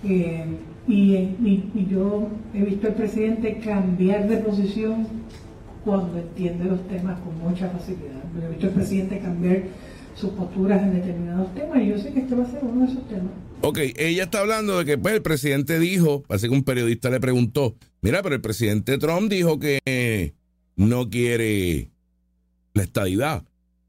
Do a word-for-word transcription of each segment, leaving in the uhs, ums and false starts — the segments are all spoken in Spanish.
Eh, y, y, y yo he visto al presidente cambiar de posición cuando entiende los temas con mucha facilidad. Yo he visto al presidente cambiar sus posturas en determinados temas y yo sé que este va a ser uno de esos temas. Ok, ella está hablando de que pues, el presidente dijo, parece que un periodista le preguntó, mira, pero el presidente Trump dijo que no quiere la estadidad.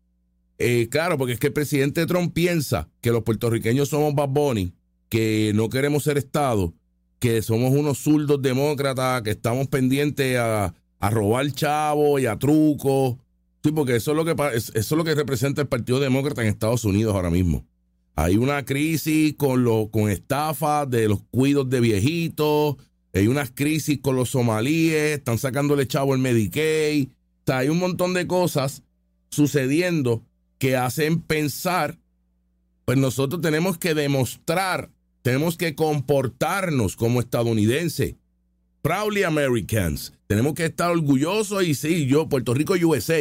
Eh, claro, porque es que el presidente Trump piensa que los puertorriqueños somos Bad Bunny, que no queremos ser Estado, que somos unos zurdos demócratas, que estamos pendientes a, a robar chavos y a trucos. Sí, porque eso es lo que eso es lo que representa el Partido Demócrata en Estados Unidos ahora mismo. Hay una crisis con los con estafas de los cuidos de viejitos, hay unas crisis con los somalíes, están sacándole chavo el Medicaid. O sea, hay un montón de cosas sucediendo que hacen pensar, pues nosotros tenemos que demostrar, tenemos que comportarnos como estadounidenses, proudly Americans. Tenemos que estar orgullosos y sí, yo, Puerto Rico U S A,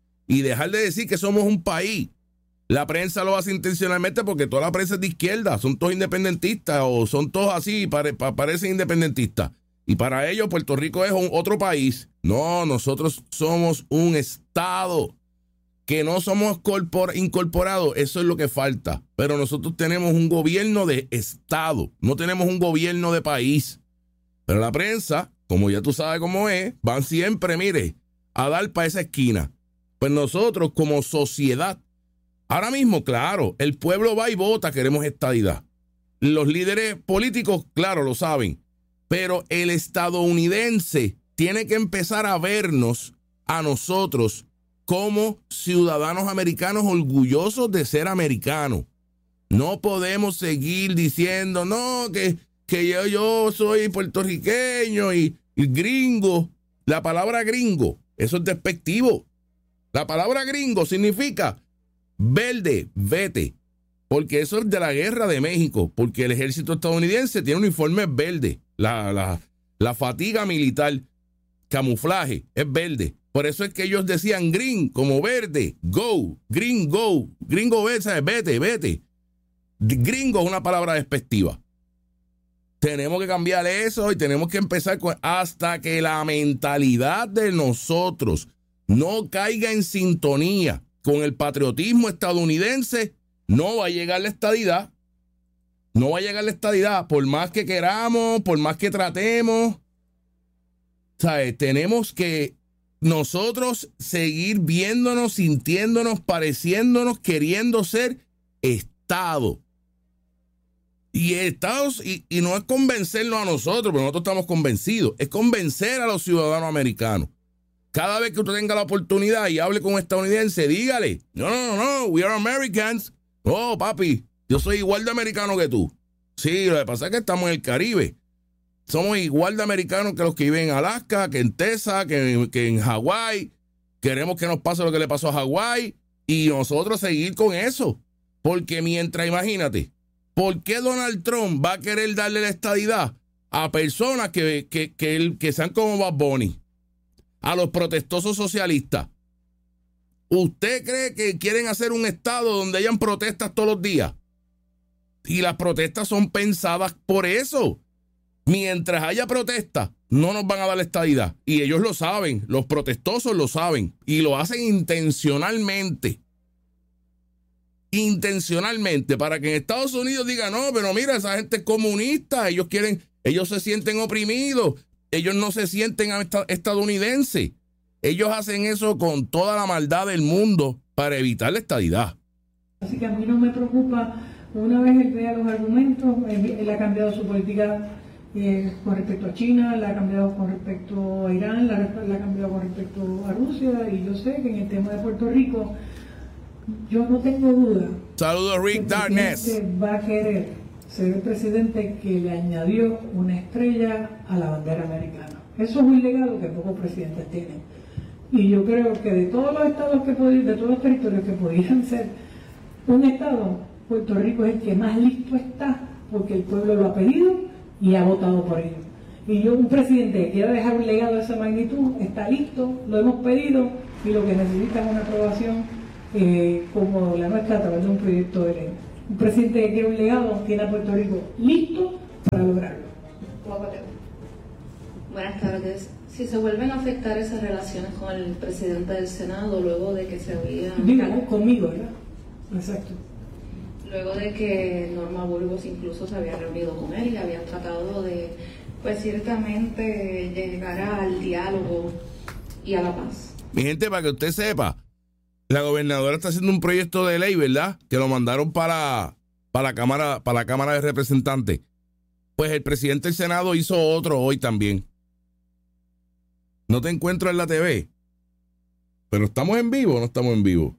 y dejar de decir que somos un país. La prensa lo hace intencionalmente porque toda la prensa es de izquierda, son todos independentistas o son todos así, pare, pa, parecen independentistas. Y para ellos Puerto Rico es un, otro país. No, nosotros somos un estado, que no somos corpor, incorporados, eso es lo que falta. Pero nosotros tenemos un gobierno de estado, no tenemos un gobierno de país. Pero la prensa, como ya tú sabes cómo es, van siempre, mire, a dar para esa esquina. Pues nosotros como sociedad, ahora mismo, claro, el pueblo va y vota, queremos estadidad. Los líderes políticos, claro, lo saben. Pero el estadounidense tiene que empezar a vernos a nosotros como ciudadanos americanos orgullosos de ser americanos. No podemos seguir diciendo, no, que, que yo, yo soy puertorriqueño y, y gringo. La palabra gringo, eso es despectivo. La palabra gringo significa verde, vete, porque eso es de la guerra de México, porque el ejército estadounidense tiene uniformes verdes, la, la, la fatiga militar, camuflaje, es verde. Por eso es que ellos decían green, como verde, go, green, go, gringo, vete, vete, vete. Gringo es una palabra despectiva. Tenemos que cambiar eso y tenemos que empezar con, hasta que la mentalidad de nosotros no caiga en sintonía con el patriotismo estadounidense, no va a llegar la estadidad. No va a llegar la estadidad, por más que queramos, por más que tratemos. ¿Sabes? Tenemos que nosotros seguir viéndonos, sintiéndonos, pareciéndonos, queriendo ser Estado. Y Estados, y, y no es convencernos a nosotros, porque nosotros estamos convencidos, es convencer a los ciudadanos americanos. Cada vez que usted tenga la oportunidad y hable con un estadounidense, dígale, no, no, no, no, we are Americans. Oh, papi, yo soy igual de americano que tú. Sí, lo que pasa es que estamos en el Caribe. Somos igual de americanos que los que viven en Alaska, que en Texas, que, que en Hawái. Queremos que nos pase lo que le pasó a Hawái y nosotros seguir con eso. Porque mientras, imagínate, ¿por qué Donald Trump va a querer darle la estadidad a personas que, que, que, que sean como Bad Bunny? A los protestosos socialistas. ¿Usted cree que quieren hacer un estado donde hayan protestas todos los días? Y las protestas son pensadas por eso. Mientras haya protestas, no nos van a dar la estadidad. Y ellos lo saben, los protestosos lo saben. Y lo hacen intencionalmente. Intencionalmente, para que en Estados Unidos digan, no, pero mira, esa gente es comunista, ellos quieren, ellos se sienten oprimidos. Ellos no se sienten estadounidenses. Ellos hacen eso con toda la maldad del mundo para evitar la estadidad. Así que a mí no me preocupa. Una vez él vea los argumentos, él, él ha cambiado su política eh, con respecto a China, la ha cambiado con respecto a Irán, la, la ha cambiado con respecto a Rusia, y yo sé que en el tema de Puerto Rico, yo no tengo duda. Saludos, Rick Darkness. Va a querer ser el presidente que le añadió una estrella a la bandera americana. Eso es un legado que pocos presidentes tienen. Y yo creo que de todos los estados que podían, de todos los territorios que podían ser un estado, Puerto Rico es el que más listo está, porque el pueblo lo ha pedido y ha votado por ello. Y yo, un presidente que quiera dejar un legado de esa magnitud, está listo, lo hemos pedido, y lo que necesita es una aprobación eh, como la nuestra a través de un proyecto de ley. Un presidente que quiere un legado tiene a Puerto Rico listo para Buenas tardes. Si se vuelven a afectar esas relaciones con el presidente del Senado luego de que se había... Digo, conmigo, ¿verdad? Exacto. Luego de que Norma Burgos incluso se había reunido con él y habían tratado de, pues ciertamente, llegar al diálogo y a la paz. Mi gente, para que usted sepa, la gobernadora está haciendo un proyecto de ley, ¿verdad? Que lo mandaron para, para, la, Cámara, para la Cámara de Representantes. Pues el presidente del Senado hizo otro hoy también. No te encuentro en la T V. Pero ¿estamos en vivo o no estamos en vivo?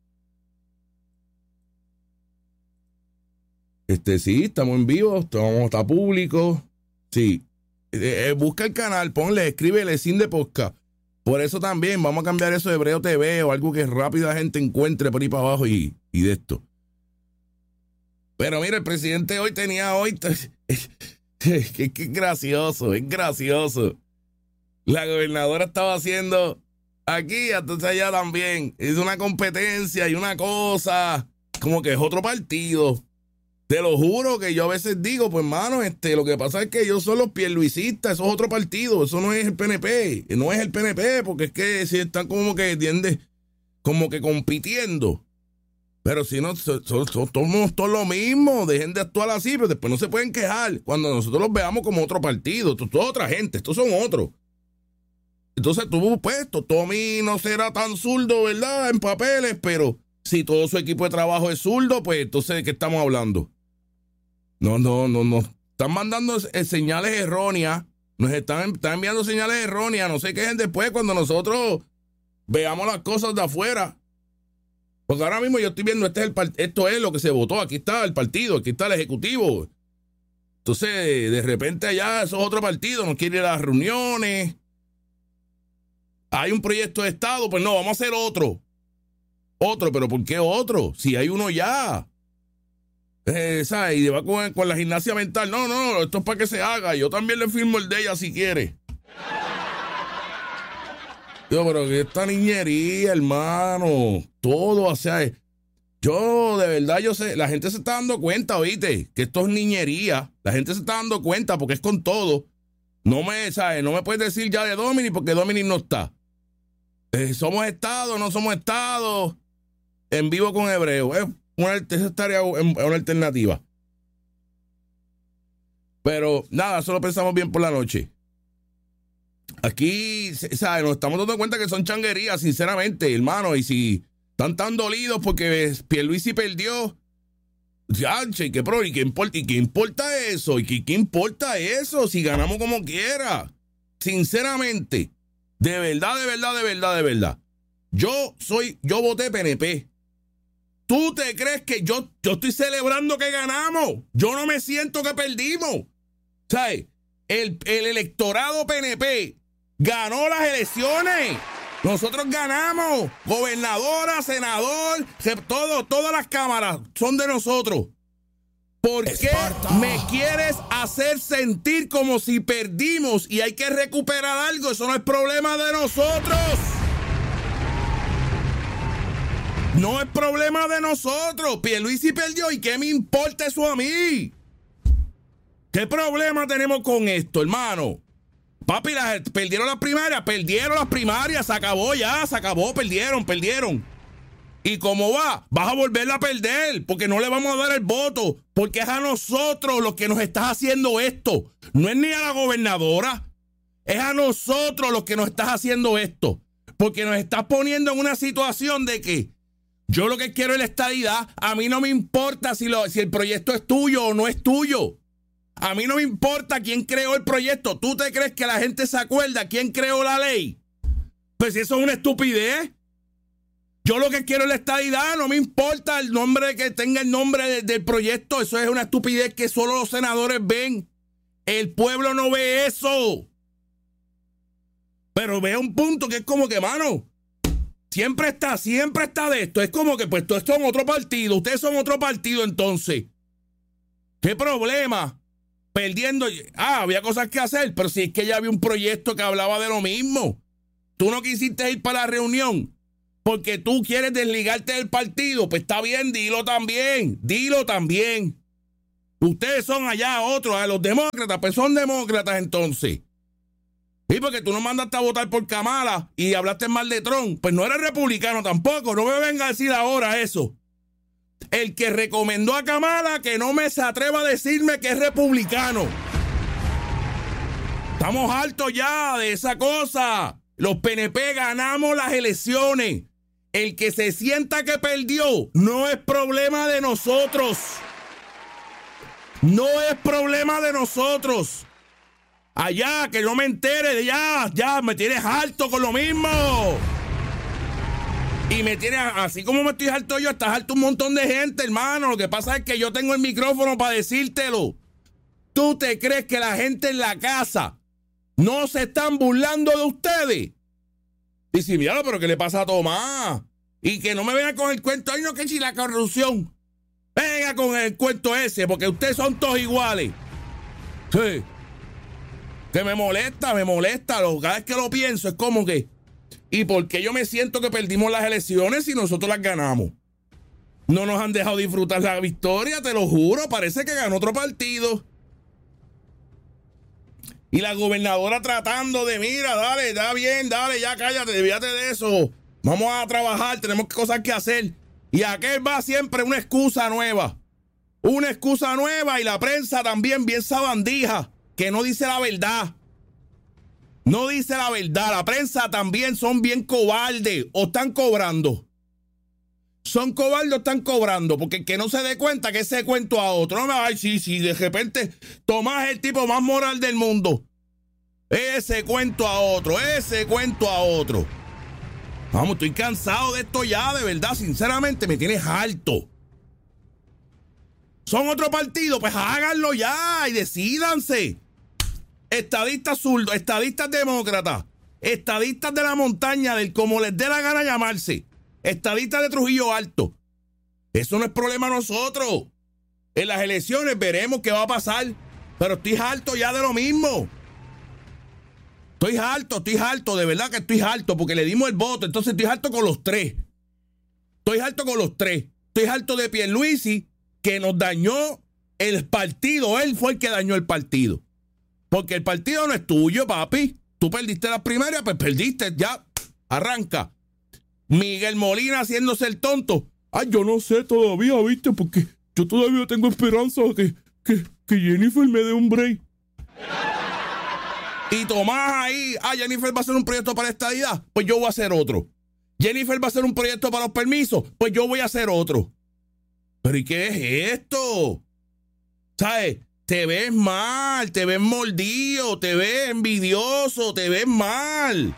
Este, sí, estamos en vivo, estamos, está público. Sí. Eh, eh, busca el canal, ponle, escríbele Sin de Podcast. Por eso también vamos a cambiar eso de Hebreo T V o algo que rápido la gente encuentre por ahí para abajo y, y de esto. Pero mira, el presidente hoy tenía hoy... Es que es gracioso, es gracioso. La gobernadora estaba haciendo aquí, entonces allá también. Es una competencia y una cosa, como que es otro partido. Te lo juro que yo a veces digo, pues hermano, este, lo que pasa es que ellos son los pierluisistas, eso es otro partido, eso no es el P N P, no es el P N P, porque es que si están como que, ¿entiendes? Como que compitiendo. Pero si no, somos so, so, todos lo mismo, dejen de actuar así, pero después no se pueden quejar cuando nosotros los veamos como otro partido, esto es otra gente, estos son otros. Entonces tú, pues, Tommy no será tan zurdo, ¿verdad? En papeles, pero si todo su equipo de trabajo es zurdo, pues entonces ¿de qué estamos hablando? No, no, no, no. Están mandando señales erróneas. Nos están, están enviando señales erróneas. No se quejen después cuando nosotros veamos las cosas de afuera. Porque ahora mismo yo estoy viendo, este es el, esto es lo que se votó. Aquí está el partido, aquí está el ejecutivo. Entonces, de repente allá, eso es otro partido. No quiere ir a las reuniones. Hay un proyecto de Estado, pues no, vamos a hacer otro. Otro, pero ¿por qué otro? Si hay uno ya. Eh, ¿sabes? Y va con, con la gimnasia mental. No, no, esto es para que se haga. Yo también le firmo el de ella si quiere. Yo, pero que esta niñería, hermano. Todo, o sea, yo de verdad, yo sé, la gente se está dando cuenta, ¿oíste? Que esto es niñería. La gente se está dando cuenta porque es con todo. No me, ¿sabes? No me puedes decir ya de Dominic porque Dominic no está. Eh, somos Estado, no somos Estado. En vivo con Hebreo. Eh, una, esa estaría una alternativa. Pero nada, solo pensamos bien por la noche. Aquí, ¿sabes? Nos estamos dando cuenta que son changuerías, sinceramente, hermano. Y si están tan dolidos porque Pierluisi perdió, ya, che, ¿qué, pro, y qué importa, ¿y qué importa eso? ¿Y qué, qué importa eso? Si ganamos como quiera. Sinceramente, de verdad, de verdad, de verdad, de verdad. Yo soy, yo voté P N P. ¿Tú te crees que yo, yo estoy celebrando que ganamos? Yo no me siento que perdimos. ¿Sabes? El, el electorado P N P ganó las elecciones. Nosotros ganamos. Gobernadora, senador, todo, todas las cámaras son de nosotros. ¿Por qué me quieres hacer sentir como si perdimos y hay que recuperar algo? Eso no es problema de nosotros. No es problema de nosotros. Pierluisi perdió y ¿qué me importa eso a mí? ¿Qué problema tenemos con esto, hermano? Papi, las, perdieron las primarias, perdieron las primarias, se acabó ya, se acabó, perdieron, perdieron. ¿Y cómo va? Vas a volverla a perder, porque no le vamos a dar el voto, porque es a nosotros los que nos estás haciendo esto. No es ni a la gobernadora, es a nosotros los que nos estás haciendo esto, porque nos estás poniendo en una situación de que yo lo que quiero es la estadidad. A mí no me importa si, lo, si el proyecto es tuyo o no es tuyo. A mí no me importa quién creó el proyecto. ¿Tú te crees que la gente se acuerda quién creó la ley? Pues eso es una estupidez. Yo lo que quiero es la estadidad. No me importa el nombre que tenga el nombre de, del proyecto. Eso es una estupidez que solo los senadores ven. El pueblo no ve eso. Pero ve un punto que es como que, mano, siempre está, siempre está de esto. Es como que, pues, todos son otro partido. Ustedes son otro partido, entonces. ¿Qué problema? Perdiendo. Ah, había cosas que hacer, pero si es que ya había un proyecto que hablaba de lo mismo. Tú no quisiste ir para la reunión porque tú quieres desligarte del partido. Pues está bien, dilo también. Dilo también. Ustedes son allá otros, a los demócratas, pues son demócratas entonces. Y porque tú no mandaste a votar por Kamala y hablaste mal de Trump, pues no eres republicano tampoco. No me venga a decir ahora eso. El que recomendó a Kamala que no me se atreva a decirme que es republicano. Estamos hartos ya de esa cosa. Los P N P ganamos las elecciones. El que se sienta que perdió no es problema de nosotros. No es problema de nosotros. Allá, que no me entere de ya, ya, me tienes harto con lo mismo. Y me tienes, así como me estoy harto yo, estás harto un montón de gente, hermano. Lo que pasa es que yo tengo el micrófono para decírtelo. ¿Tú te crees que la gente en la casa no se están burlando de ustedes? Y si, míralo, pero ¿qué le pasa a Tomás? Y que no me venga con el cuento, ay no, que si la corrupción. Venga con el cuento ese, porque ustedes son todos iguales. Sí. Que me molesta, me molesta. Cada vez que lo pienso es como que, ¿y por qué yo me siento que perdimos las elecciones si nosotros las ganamos? No nos han dejado disfrutar la victoria, te lo juro. Parece que ganó otro partido. Y la gobernadora tratando de, mira, dale, está bien, dale, ya cállate, olvídate de eso. Vamos a trabajar, tenemos cosas que hacer. Y aquel va siempre una excusa nueva. Una excusa nueva y la prensa también bien sabandija, que no dice la verdad. No dice la verdad. La prensa también son bien cobardes o están cobrando. Son cobardes o están cobrando, porque el que no se dé cuenta que ese cuento a otro. No me ay, sí, sí, de repente Tomás es el tipo más moral del mundo. Ese cuento a otro, ese cuento a otro. Vamos, estoy cansado de esto ya, de verdad, sinceramente, me tienes harto. ¿Son otro partido? Pues háganlo ya y decídanse. Estadistas zurdos, estadistas demócratas, estadistas de la montaña, del como les dé la gana llamarse, estadistas de Trujillo Alto. Eso no es problema de nosotros. En las elecciones veremos qué va a pasar, pero estoy harto ya de lo mismo. Estoy harto, estoy harto, de verdad que estoy harto, porque le dimos el voto, entonces estoy harto con los tres. Estoy harto con los tres. Estoy harto de Pierluisi, que nos dañó el partido. Él fue el que dañó el partido. Porque el partido no es tuyo, papi. Tú perdiste las primarias, pues perdiste, ya, arranca. Miguel Molina haciéndose el tonto. Ay, yo no sé todavía, ¿viste? Porque yo todavía tengo esperanza que, que, que Jennifer me dé un break. Y Tomás ahí, ah, Jennifer va a hacer un proyecto para la estadidad, pues yo voy a hacer otro. Jennifer va a hacer un proyecto para los permisos, pues yo voy a hacer otro. ¿Pero y qué es esto? ¿Sabes? Te ves mal, te ves mordido, te ves envidioso, te ves mal.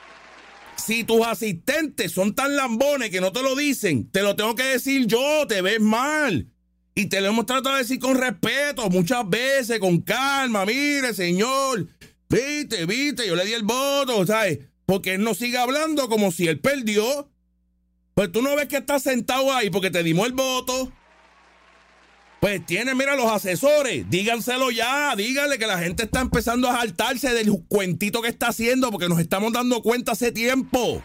Si tus asistentes son tan lambones que no te lo dicen, te lo tengo que decir yo, te ves mal. Y te lo hemos tratado de decir con respeto, muchas veces, con calma. Mire, señor, viste, viste, yo le di el voto, ¿sabes? Porque él no sigue hablando como si él perdió. Pues tú no ves que está sentado ahí porque te dimos el voto. Pues tiene, mira, los asesores, díganselo ya, díganle que la gente está empezando a hartarse del cuentito que está haciendo porque nos estamos dando cuenta hace tiempo.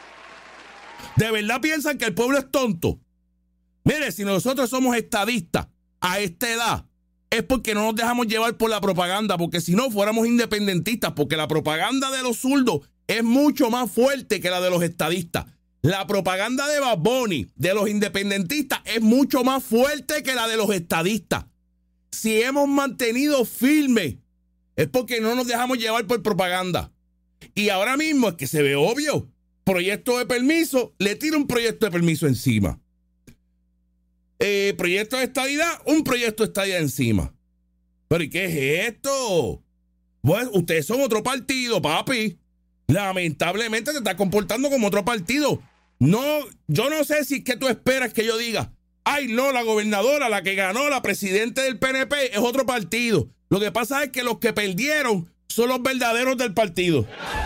¿De verdad piensan que el pueblo es tonto? Mire, si nosotros somos estadistas a esta edad, es porque no nos dejamos llevar por la propaganda, porque si no fuéramos independentistas, porque la propaganda de los zurdos es mucho más fuerte que la de los estadistas. La propaganda de Bad Bunny, de los independentistas, es mucho más fuerte que la de los estadistas. Si hemos mantenido firme, es porque no nos dejamos llevar por propaganda. Y ahora mismo es que se ve obvio. Proyecto de permiso, le tira un proyecto de permiso encima. Eh, proyecto de estadidad, un proyecto de estadidad encima. ¿Pero y qué es esto? Bueno, ustedes son otro partido, papi. Lamentablemente te estás comportando como otro partido. No, yo no sé si es que tú esperas que yo diga, ay no, la gobernadora, la que ganó, la presidenta del P N P es otro partido. Lo que pasa es que los que perdieron son los verdaderos del partido.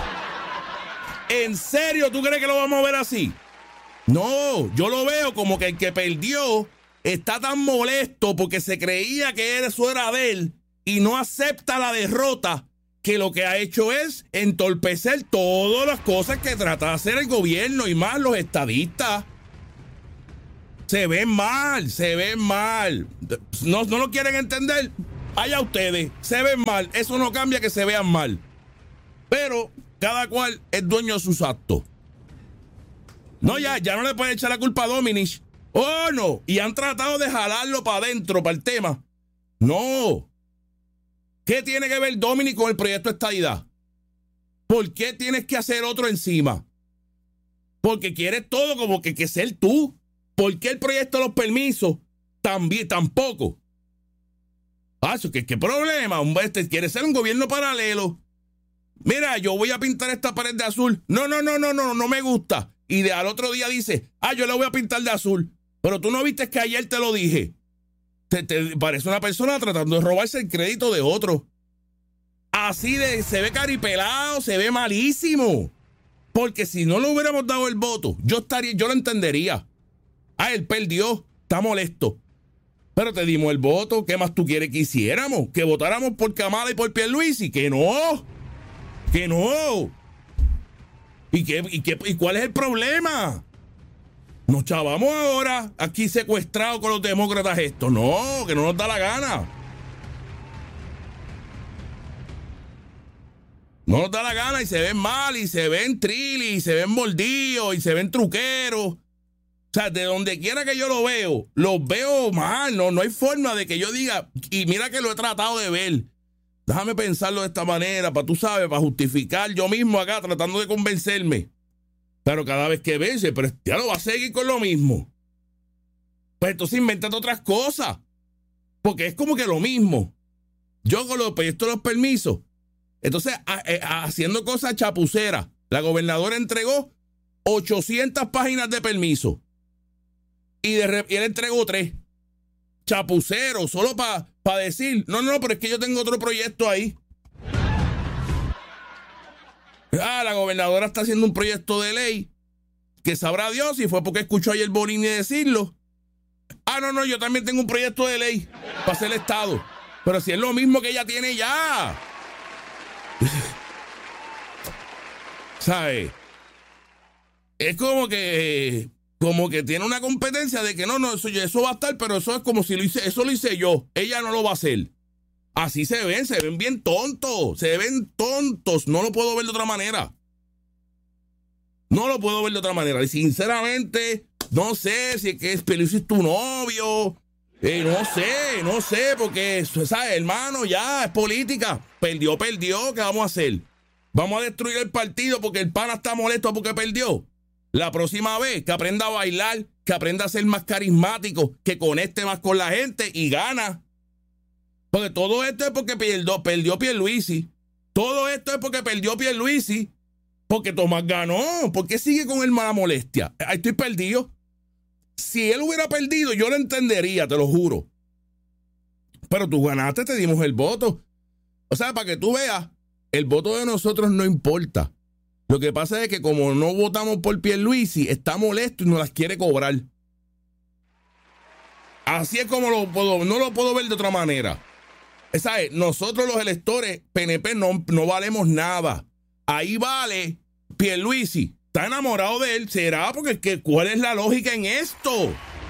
¿En serio tú crees que lo vamos a ver así? No, yo lo veo como que el que perdió está tan molesto porque se creía que eso era de él y no acepta la derrota, que lo que ha hecho es entorpecer todas las cosas que trata de hacer el gobierno y más los estadistas. Se ven mal, se ven mal. No, no lo quieren entender. Allá ustedes, se ven mal. Eso no cambia que se vean mal. Pero cada cual es dueño de sus actos. No, ya, ya no le pueden echar la culpa a Dominich. Oh, no. Y han tratado de jalarlo para adentro, para el tema. No. ¿Qué tiene que ver Dominich con el proyecto de estadidad? ¿Por qué tienes que hacer otro encima? Porque quieres todo como que, que ser tú. ¿Por qué el proyecto de los permisos también tampoco? Ah, eso, ¿qué, qué problema? Este quiere ser un gobierno paralelo. Mira, yo voy a pintar esta pared de azul. No, no, no, no, no, no me gusta. Y de, al otro día dice, ah, yo la voy a pintar de azul. Pero tú no viste que ayer te lo dije. Te, te parece una persona tratando de robarse el crédito de otro. Así de, se ve caripelado, se ve malísimo. Porque si no le hubiéramos dado el voto, yo estaría, yo lo entendería. Ah, él perdió, está molesto. Pero te dimos el voto, ¿qué más tú quieres que hiciéramos? ¿Que votáramos por Kamala y por Pierluisi? ¡Que no! ¡Que no! ¿Y, qué, y, qué, ¿Y cuál es el problema? Nos chavamos ahora aquí secuestrados con los demócratas esto. No, que no nos da la gana. No nos da la gana y se ven mal y se ven trillis y se ven mordidos y se ven truqueros. O sea, de donde quiera que yo lo veo, los veo mal. No, no hay forma de que yo diga, y mira que lo he tratado de ver. Déjame pensarlo de esta manera, para tú sabes, para justificar yo mismo acá tratando de convencerme. Pero cada vez que vence, pero ya lo va a seguir con lo mismo. Pues entonces invéntate otras cosas. Porque es como que lo mismo. Yo con los proyectos de los permisos. Entonces, a, a, haciendo cosas chapuceras. La gobernadora entregó ochocientas páginas de permiso. Y, de, y él entregó tres. Chapucero, solo para pa decir, no, no, pero es que yo tengo otro proyecto ahí. Ah, la gobernadora está haciendo un proyecto de ley que sabrá Dios si fue porque escuchó ayer Bonini decirlo. Ah, no, no, yo también tengo un proyecto de ley para hacer el Estado. Pero si es lo mismo que ella tiene ya. ¿Sabes? Es como que como que tiene una competencia de que no, no, eso, eso va a estar, pero eso es como si lo hice, eso lo hice yo. Ella no lo va a hacer. Así se ven, se ven bien tontos, se ven tontos, no lo puedo ver de otra manera. No lo puedo ver de otra manera. Y sinceramente, no sé si es que es Pierluisi tu novio, eh, no sé, no sé, porque, ¿sabes, hermano? Ya, es política. Perdió, perdió, ¿qué vamos a hacer? Vamos a destruir el partido porque el pana está molesto porque perdió. La próxima vez, que aprenda a bailar, que aprenda a ser más carismático, que conecte más con la gente y gana. Porque todo esto es porque perdió, perdió Pierluisi. Todo esto es porque perdió Pierluisi. Porque Tomás ganó. ¿Por qué sigue con el mala molestia? Ahí estoy perdido. Si él hubiera perdido, yo lo entendería, te lo juro. Pero tú ganaste, te dimos el voto. O sea, para que tú veas, el voto de nosotros no importa. Lo que pasa es que como no votamos por Pierluisi, está molesto y nos las quiere cobrar. Así es como lo puedo, no lo puedo ver de otra manera. ¿Sabes? Nosotros los electores P N P no, no valemos nada. Ahí vale Pierluisi. Está enamorado de él. ¿Será? Porque que, ¿cuál es la lógica en esto?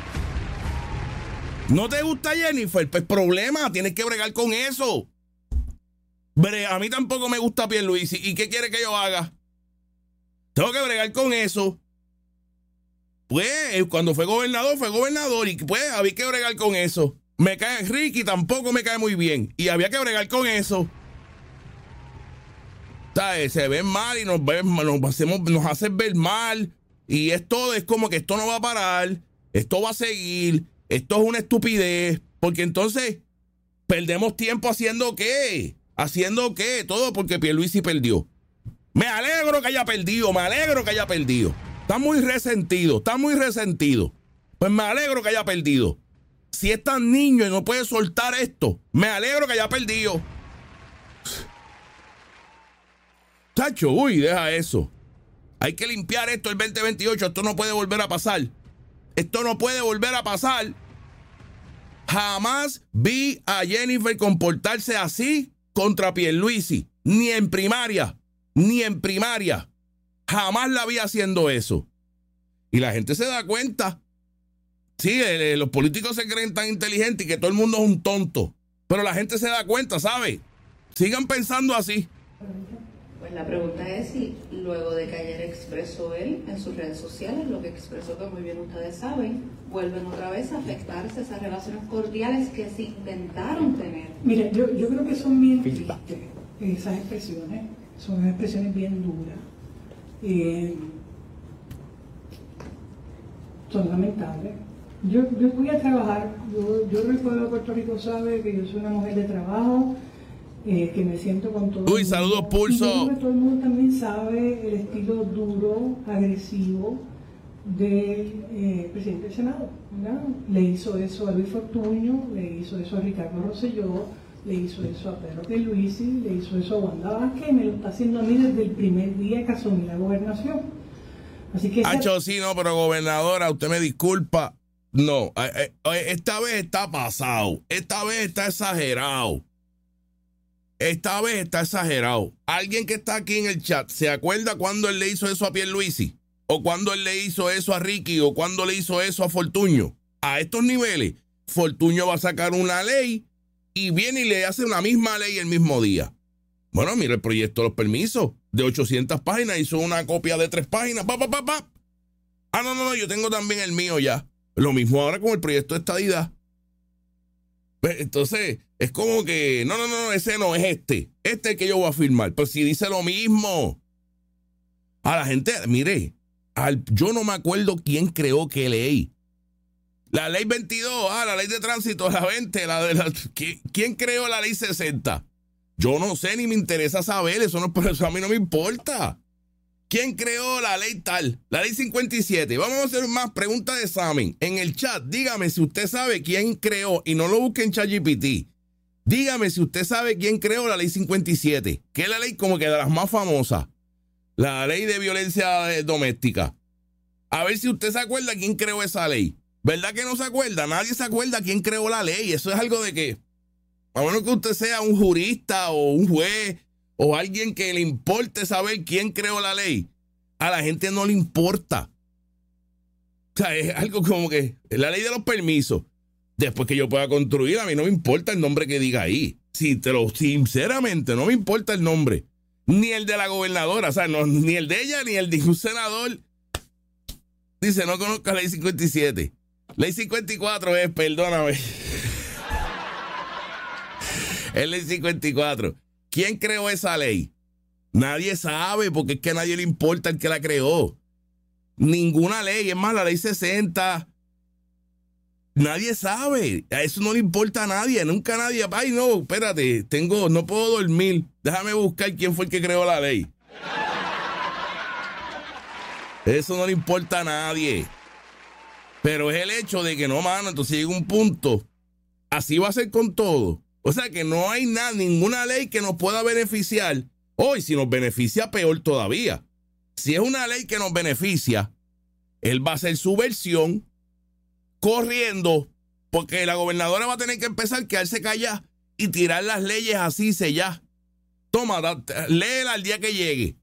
¿No te gusta Jennifer? Pues problema, tienes que bregar con eso. Bre, a mí tampoco me gusta Pierluisi. ¿Y qué quiere que yo haga? Tengo que bregar con eso. Pues, cuando fue gobernador, fue gobernador. Y pues, había que bregar con eso. Me cae Ricky, tampoco me cae muy bien. Y había que bregar con eso. ¿Sabes? Se ven mal y nos, ven, nos, hacemos, nos hacen ver mal. Y esto es como que esto no va a parar. Esto va a seguir. Esto es una estupidez. Porque entonces, perdemos tiempo haciendo qué. ¿Haciendo qué? Todo porque Pierluisi perdió. Me alegro que haya perdido, me alegro que haya perdido. Está muy resentido, está muy resentido. Pues me alegro que haya perdido. Si es tan niño y no puede soltar esto, me alegro que haya perdido. Chacho, uy, deja eso. Hay que limpiar esto el veinte veintiocho, esto no puede volver a pasar. Esto no puede volver a pasar. Jamás vi a Jennifer comportarse así contra Pierluisi, ni en primaria. Ni en primaria. Jamás la vi haciendo eso. Y la gente se da cuenta. Sí, eh, los políticos se creen tan inteligentes y que todo el mundo es un tonto. Pero la gente se da cuenta, ¿sabe? Sigan pensando así. Pues la pregunta es si luego de que ayer expresó él en sus redes sociales, lo que expresó que muy bien ustedes saben, vuelven otra vez a afectarse esas relaciones cordiales que se intentaron tener. Mire, yo, yo creo que son bien tristes esas expresiones, son expresiones bien duras, eh, son lamentables. Yo, yo fui a trabajar, yo, yo recuerdo que Puerto Rico sabe que yo soy una mujer de trabajo, eh, que me siento con todo. Uy, saludos, Pulso. Y yo creo que todo el mundo también sabe el estilo duro, agresivo del eh, presidente del Senado, ¿verdad? Le hizo eso a Luis Fortuño, le hizo eso a Ricardo Rosselló, le hizo eso a Pedro Pierluisi, le hizo eso a Wanda Vázquez, y me lo está haciendo a mí desde el primer día que asumí la gobernación. Así que... Hacho, sí, no, pero gobernadora, usted me disculpa. No, esta vez está pasado. Esta vez está exagerado. Esta vez está exagerado. Alguien que está aquí en el chat, ¿se acuerda cuando él le hizo eso a Pierluisi? ¿O cuando él le hizo eso a Ricky? ¿O cuando le hizo eso a Fortuño? A estos niveles, Fortuño va a sacar una ley y viene y le hace una misma ley el mismo día. Bueno, mira el proyecto de los permisos de ochocientas páginas, hizo una copia de tres páginas. Pa, pa, pa, pa. Ah, no, no, no, yo tengo también el mío ya. Lo mismo ahora con el proyecto de estadidad. Entonces, es como que, no, no, no, ese no es este. Este es el que yo voy a firmar. Pero si dice lo mismo. A la gente, mire, al, yo no me acuerdo quién creó qué ley. La ley veintidós, ah, la ley de tránsito, la veinte, la de la, ¿quién, ¿quién creó la ley sesenta? Yo no sé, ni me interesa saber, eso, no, eso a mí no me importa. ¿Quién creó la ley tal? La ley cincuenta y siete. Vamos a hacer más preguntas de examen. En el chat, dígame si usted sabe quién creó, y no lo busque en ChatGPT. Dígame si usted sabe quién creó la ley cincuenta y siete, que es la ley como que de las más famosas. La ley de violencia doméstica. A ver si usted se acuerda quién creó esa ley. ¿Verdad que no se acuerda? Nadie se acuerda quién creó la ley. Eso es algo de que, a menos que usted sea un jurista o un juez o alguien que le importe saber quién creó la ley, a la gente no le importa. O sea, es algo como que la ley de los permisos. Después que yo pueda construir, a mí no me importa el nombre que diga ahí. Si te lo, sinceramente, no me importa el nombre. Ni el de la gobernadora, o sea, no, ni el de ella, ni el de un senador. Dice, no conozco la ley cincuenta y siete. Ley cincuenta y cuatro es, perdóname. Es ley cincuenta y cuatro. ¿Quién creó esa ley? Nadie sabe, porque es que a nadie le importa el que la creó. Ninguna ley, es más, la ley sesenta. Nadie sabe. A eso no le importa a nadie. Nunca nadie. Ay, no, espérate, tengo, no puedo dormir. Déjame buscar quién fue el que creó la ley. Eso no le importa a nadie. Pero es el hecho de que no, mano, entonces llega un punto. Así va a ser con todo. O sea que no hay nada, ninguna ley que nos pueda beneficiar. Hoy, si nos beneficia, peor todavía. Si es una ley que nos beneficia, él va a hacer su versión corriendo, porque la gobernadora va a tener que empezar a quedarse callada y tirar las leyes así, sellas. Toma, da, léela al día que llegue.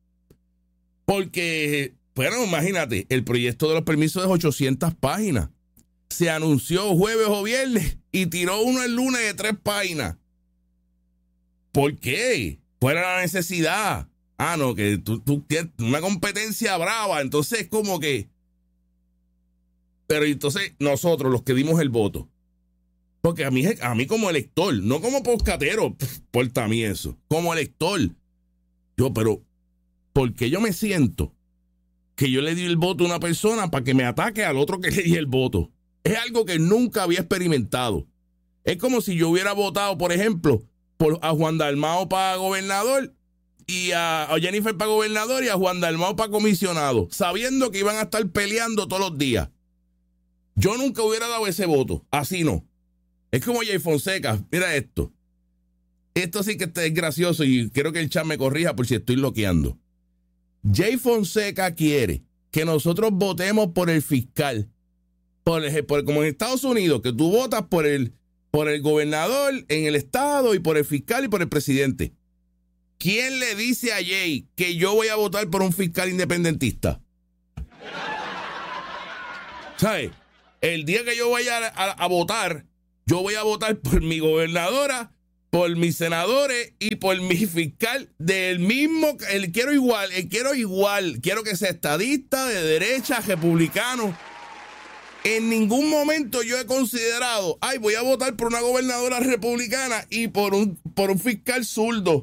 Porque, bueno, imagínate, el proyecto de los permisos es ochocientas páginas. Se anunció jueves o viernes y tiró uno el lunes de tres páginas. ¿Por qué? Fuera la necesidad. Ah, no, que tú, tú tienes una competencia brava, entonces como que... Pero entonces nosotros, los que dimos el voto, porque a mí, a mí como elector, no como poscatero, importa a mí eso, como elector, yo, pero, ¿por qué yo me siento que yo le di el voto a una persona para que me ataque al otro que le di el voto? Es algo que nunca había experimentado. Es como si yo hubiera votado, por ejemplo, por, a Juan Dalmao para gobernador y a, a Jennifer para gobernador y a Juan Dalmao para comisionado, sabiendo que iban a estar peleando todos los días. Yo nunca hubiera dado ese voto. Así no. Es como Jay Fonseca. Mira esto. Esto sí que es gracioso y quiero que el chat me corrija por si estoy bloqueando. Jay Fonseca quiere que nosotros votemos por el fiscal. Por el, por, como en Estados Unidos, que tú votas por el, por el gobernador en el estado y por el fiscal y por el presidente. ¿Quién le dice a Jay que yo voy a votar por un fiscal independentista? ¿Sabes? El día que yo vaya a, a, a votar, yo voy a votar por mi gobernadora, por mis senadores y por mi fiscal del mismo, el quiero igual, el quiero igual, quiero que sea estadista, de derecha, republicano. En ningún momento yo he considerado, ay, voy a votar por una gobernadora republicana y por un, por un fiscal zurdo.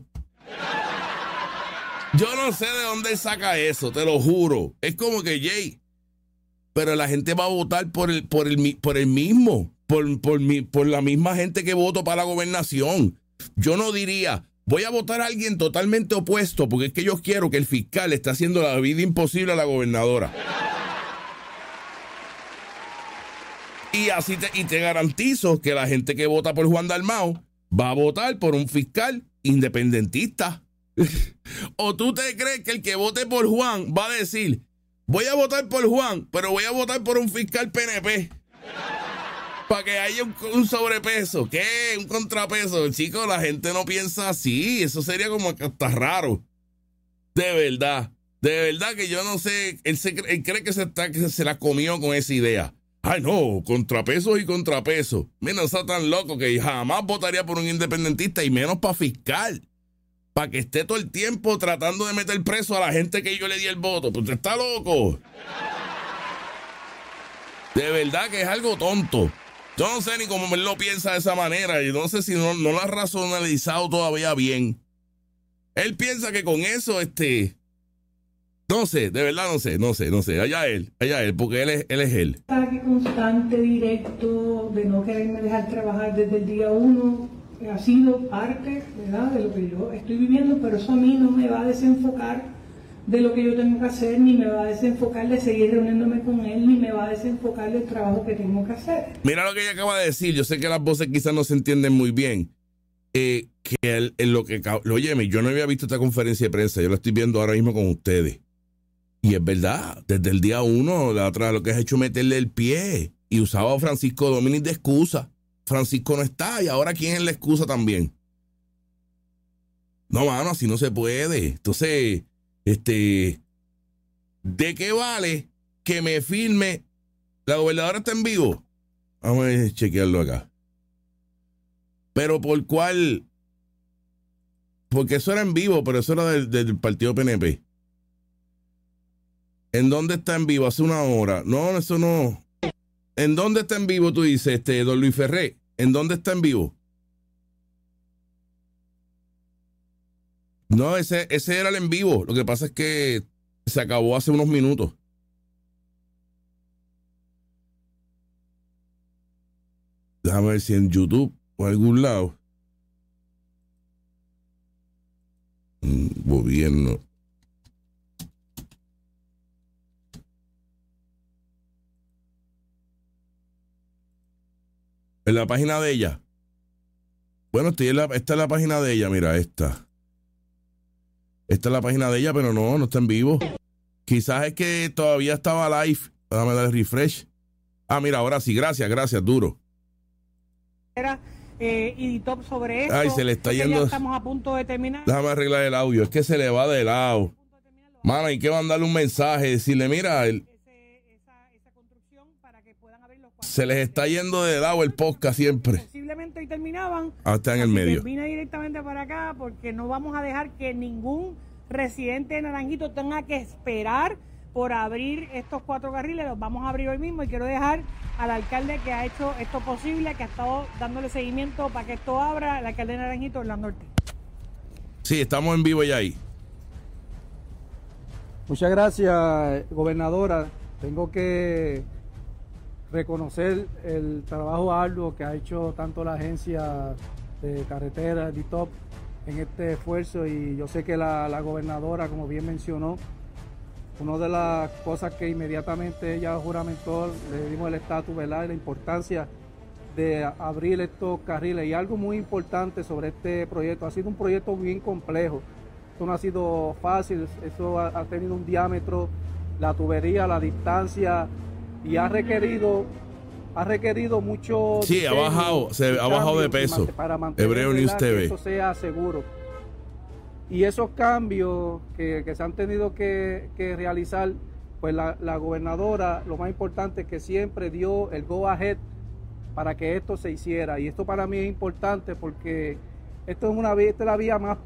Yo no sé de dónde saca eso, te lo juro. Es como que, Jay, pero la gente va a votar por el, por el, por el mismo. Por, por, mi, por la misma gente que voto para la gobernación. Yo no diría, voy a votar a alguien totalmente opuesto, porque es que yo quiero que el fiscal esté haciendo la vida imposible a la gobernadora. Y así te, y te garantizo que la gente que vota por Juan Dalmau va a votar por un fiscal independentista. ¿O tú te crees que el que vote por Juan va a decir, voy a votar por Juan, pero voy a votar por un fiscal P N P? Para que haya un, un sobrepeso. ¿Qué? Un contrapeso. Chicos, la gente no piensa así. Eso sería como que hasta raro. De verdad. De verdad que yo no sé. Él, se, él cree que se, está, que se la comió con esa idea. Ay, no. Contrapesos y contrapesos. Mira, no está tan loco que jamás votaría por un independentista y menos para fiscal. Para que esté todo el tiempo tratando de meter preso a la gente que yo le di el voto. Pues usted está loco. De verdad que es algo tonto. Yo no sé ni cómo él lo piensa de esa manera. Y no sé si no, no lo ha racionalizado todavía bien. Él piensa que con eso, este... No sé, de verdad no sé, no sé, no sé. Allá él, allá él, porque él es él. Es él. Ataque constante, directo, de no quererme dejar trabajar desde el día uno, ha sido parte, ¿verdad?, de lo que yo estoy viviendo, pero eso a mí no me va a desenfocar de lo que yo tengo que hacer, ni me va a desenfocar de seguir reuniéndome con él, ni me va a desenfocar del trabajo que tengo que hacer. Mira lo que ella acaba de decir. Yo sé que las voces quizás no se entienden muy bien. Eh, que él, él lo que... Óyeme, yo no había visto esta conferencia de prensa. Yo la estoy viendo ahora mismo con ustedes. Y es verdad, desde el día uno, la otra lo que has hecho es meterle el pie. Y usaba a Francisco Domínguez de excusa. Francisco no está, y ahora ¿quién es la excusa también? No, mano, así no se puede. Entonces... Este, ¿de qué vale que me firme? ¿La gobernadora está en vivo? Vamos a chequearlo acá. Pero ¿por cuál? Porque eso era en vivo, pero eso era del, del partido P N P. ¿En dónde está en vivo? Hace una hora. No, eso no. ¿En dónde está en vivo? Tú dices, este, don Luis Ferré. ¿En dónde está en vivo? No, ese, ese era el en vivo. Lo que pasa es que se acabó hace unos minutos. Déjame ver si en YouTube o algún lado. Mm, gobierno. En la página de ella. Bueno, estoy en la, esta es la página de ella, mira, esta. Esta es la página de ella, pero no, no está en vivo. Quizás es que todavía estaba live. Déjame darle refresh. Ah, mira, ahora sí, gracias, gracias, duro. Era eh, y top sobre esto. Ay, se le está yendo. Ya estamos a punto de terminar. Déjame arreglar el audio, es que se le va de lado. Mano, hay que mandarle un mensaje, decirle, mira, el, se les está yendo de lado el podcast siempre. Posiblemente y terminaban. Ah, está en el medio. Vine directamente para acá porque no vamos a dejar que ningún residente de Naranjito tenga que esperar por abrir estos cuatro carriles. Los vamos a abrir hoy mismo y quiero dejar al alcalde que ha hecho esto posible, que ha estado dándole seguimiento para que esto abra, el alcalde de Naranjito, Orlando Ortiz. Sí, estamos en vivo ya ahí. Muchas gracias, gobernadora. Tengo que reconocer el trabajo arduo que ha hecho tanto la agencia de carretera, D I T O P, en este esfuerzo, y yo sé que la, la gobernadora, como bien mencionó, una de las cosas que inmediatamente ella juramentó, le dimos el estatus, ¿verdad?, y la importancia de abrir estos carriles. Y algo muy importante sobre este proyecto, ha sido un proyecto bien complejo. Esto no ha sido fácil, eso ha, ha tenido un diámetro, la tubería, la distancia, y ha requerido ha requerido mucho sí ha bajado se ha bajado de peso para mantener Hebreo News T V, que esto sea seguro. Y esos cambios que, que se han tenido que, que realizar pues la, la gobernadora, lo más importante es que siempre dio el go ahead para que esto se hiciera. Y esto para mí es importante porque esto es una vía, esta es la vía más